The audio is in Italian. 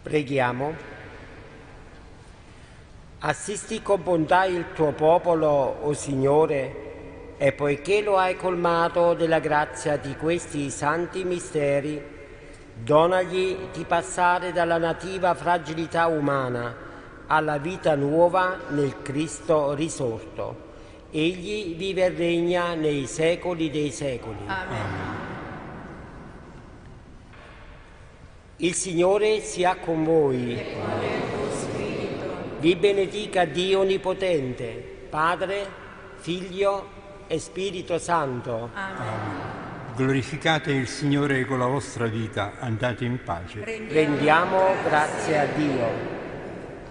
Preghiamo. Assisti con bontà il tuo popolo, o Signore, e poiché lo hai colmato della grazia di questi santi misteri, donagli di passare dalla nativa fragilità umana alla vita nuova nel Cristo risorto. Egli vive e regna nei secoli dei secoli. Amen. Il Signore sia con voi. E con il tuo spirito. Vi benedica Dio Onnipotente, Padre, Figlio e Spirito Santo. Amen. Glorificate il Signore con la vostra vita, andate in pace. Rendiamo grazie a Dio.